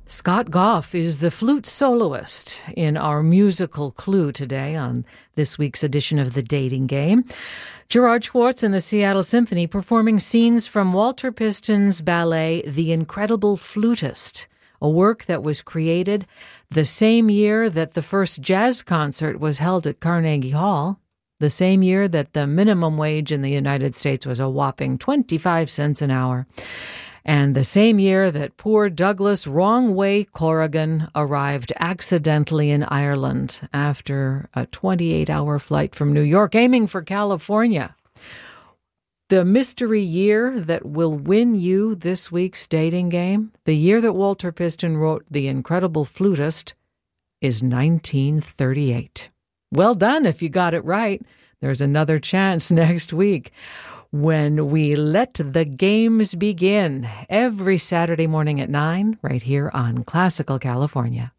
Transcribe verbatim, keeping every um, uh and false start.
Scott Goff is the flute soloist in our musical Clue today on this week's edition of The Dating Game. Gerard Schwartz and the Seattle Symphony performing scenes from Walter Piston's ballet The Incredible Flutist, a work that was created the same year that the first jazz concert was held at Carnegie Hall, the same year that the minimum wage in the United States was a whopping twenty-five cents an hour, and the same year that poor Douglas Wrong Way Corrigan arrived accidentally in Ireland after a twenty-eight hour flight from New York, aiming for California. The mystery year that will win you this week's dating game, the year that Walter Piston wrote The Incredible Flutist, is nineteen thirty-eight. Well done if you got it right. There's another chance next week when we let the games begin every Saturday morning at nine right here on Classical California.